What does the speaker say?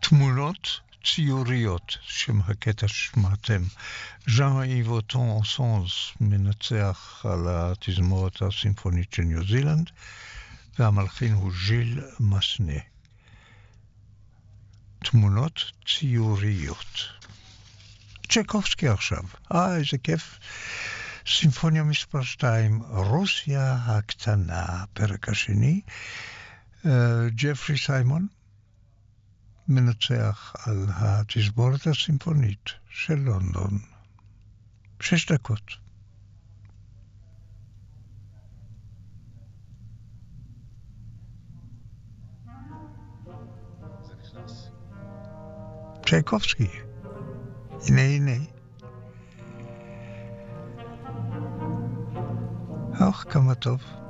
תמונות ציוריות, שם הקטע ששמעתם. ז'אן איב אוטון אנסונס מנצח על התזמורת הסימפונית של ניו זילנד, והמלחין הוא ז'יל מסנה. תמונות ציוריות. צ'ייקובסקי עכשיו. איזה כיף. סימפוניה מספר 2, רוסיה הקטנה, פרק השני. ג'פרי סיימון מנצח על התזמורת הסימפונית של לונדון. 6 דקות. צ'ייקובסקי. הנה. כמה טוב.